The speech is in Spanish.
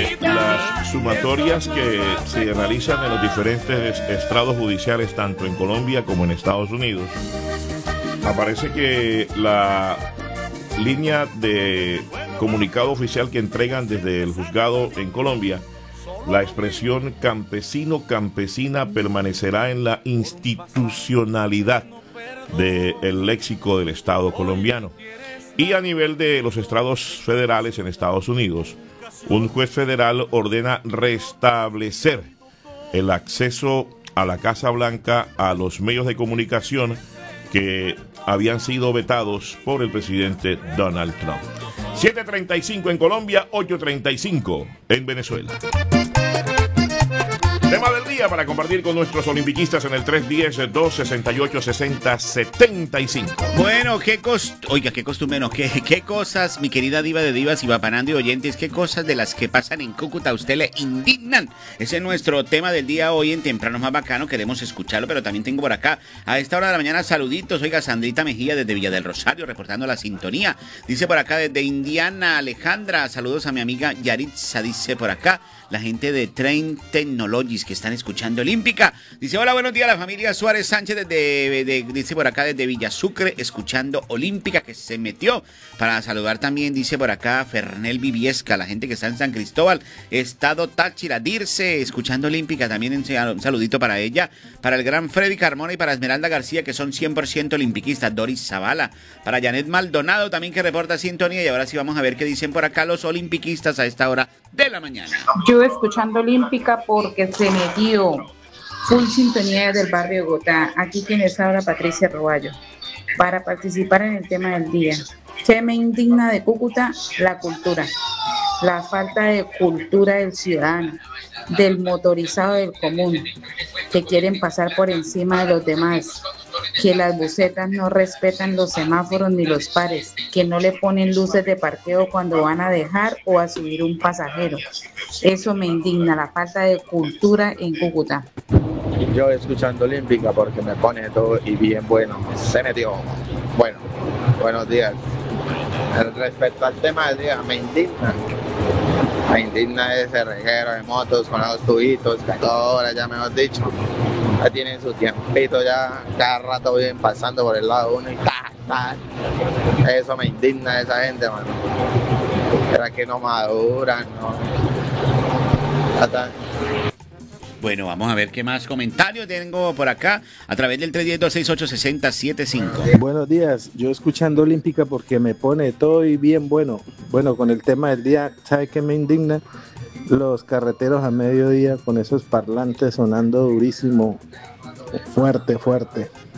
las sumatorias que se realizan en los diferentes estrados judiciales, tanto en Colombia como en Estados Unidos, aparece que la línea de comunicado oficial que entregan desde el juzgado en Colombia, la expresión campesino-campesina permanecerá en la institucionalidad del léxico del Estado colombiano. Y a nivel de los estrados federales en Estados Unidos, un juez federal ordena restablecer el acceso a la Casa Blanca a los medios de comunicación que habían sido vetados por el presidente Donald Trump. 7:35 en Colombia, 8:35 en Venezuela. Tema del día para compartir con nuestros olimpiquistas en el 310-268-6075. Bueno, qué costumbre, no, qué cosas, mi querida diva de divas y vapanando y oyentes, qué cosas de las que pasan en Cúcuta a usted le indignan. Ese es nuestro tema del día hoy en Temprano Más Bacano, queremos escucharlo, pero también tengo por acá, a esta hora de la mañana, saluditos. Oiga, Sandrita Mejía desde Villa del Rosario, reportando la sintonía. Dice por acá desde Indiana, Alejandra, saludos a mi amiga Yaritza, dice por acá, la gente de Train Technologies que están escuchando Olímpica. Dice, hola, buenos días, la familia Suárez Sánchez dice por acá desde Villa Sucre, escuchando Olímpica, que se metió. Para saludar también, dice por acá, Fernel Viviesca, la gente que está en San Cristóbal, Estado Táchira, Dirce, escuchando Olímpica, también un saludito para ella, para el gran Freddy Carmona y para Esmeralda García, que son 100% olimpiquistas, Doris Zavala, para Janet Maldonado, también que reporta sintonía, y ahora sí vamos a ver qué dicen por acá los olimpiquistas a esta hora de la mañana. Yo escuchando Olímpica porque se metió full sintonía desde el barrio de Bogotá. Aquí quien habla, Patricia Roballo, para participar en el tema del día. ¿Qué me indigna de Cúcuta? La cultura, la falta de cultura del ciudadano, del motorizado del común, que quieren pasar por encima de los demás, que las busetas no respetan los semáforos ni los pares, que no le ponen luces de parqueo cuando van a dejar o a subir un pasajero. Eso me indigna, la falta de cultura en Cúcuta. Yo escuchando Olímpica porque me pone todo y bien bueno. Se metió. Bueno, buenos días. Respecto al tema del día, me indigna ese reguero de motos con los tubitos, que a toda hora ya mejor dicho, ya tienen su tiempito, ya cada rato vienen pasando por el lado uno y eso me indigna de esa gente, mano. Era que no maduran, no. Bueno, vamos a ver qué más comentarios tengo por acá a través del 310-268-6075. Buenos días, yo escuchando Olímpica porque me pone todo y bien bueno. Bueno, con el tema del día, ¿sabe qué me indigna? Los carreteros a mediodía con esos parlantes sonando durísimo, fuerte.